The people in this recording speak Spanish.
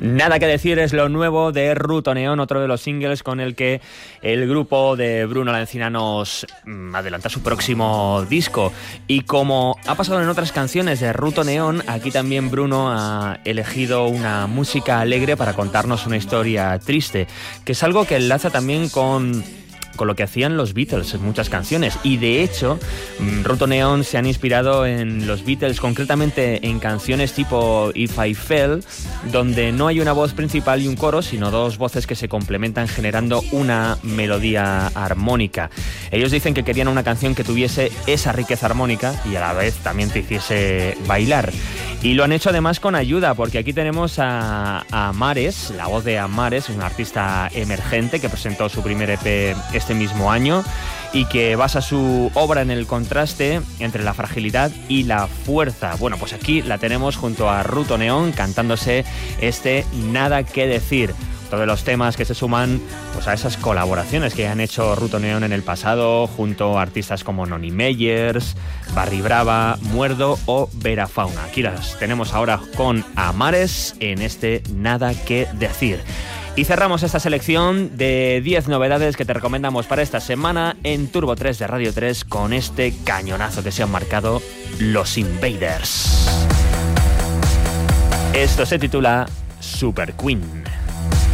Nada que decir es lo nuevo de Ruto Neón, otro de los singles con el que el grupo de Bruno La Encina nos adelanta su próximo disco. Y como ha pasado en otras canciones de Ruto Neón, aquí también Bruno ha elegido una música alegre para contarnos una historia triste, que es algo que enlaza también con lo que hacían los Beatles en muchas canciones. Y de hecho, Ruto Neón se han inspirado en los Beatles, concretamente en canciones tipo If I Fell, donde no hay una voz principal y un coro, sino dos voces que se complementan generando una melodía armónica. Ellos dicen que querían una canción que tuviese esa riqueza armónica y a la vez también te hiciese bailar. Y lo han hecho además con ayuda, porque aquí tenemos a Amares, la voz de Amares, un artista emergente que presentó su primer EP este mismo año y que basa su obra en el contraste entre la fragilidad y la fuerza. Bueno, pues aquí la tenemos junto a Ruto Neón cantándose este Nada que decir. Todos los temas que se suman pues a esas colaboraciones que han hecho Ruto Neón en el pasado junto a artistas como Noni Meyers, Barry Brava, Muerdo o Vera Fauna. Aquí las tenemos ahora con Amares en este Nada que decir. Y cerramos esta selección de 10 novedades que te recomendamos para esta semana en Turbo 3 de Radio 3 con este cañonazo que se han marcado los Invaders. Esto se titula Super Queen.